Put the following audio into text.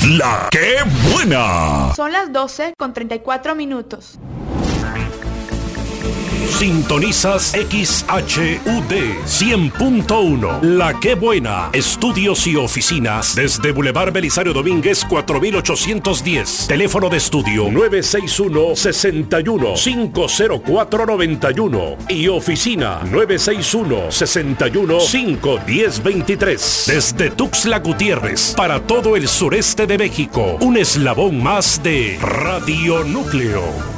La que buena. Son las 12:34. Sintonizas XHUD 100.1. La que buena. Estudios y oficinas desde Boulevard Belisario Domínguez 4810. Teléfono de estudio 961-61-50491 y oficina 961-61-51023. Desde Tuxtla Gutiérrez para todo el sureste de México. Un eslabón más de Radio Núcleo.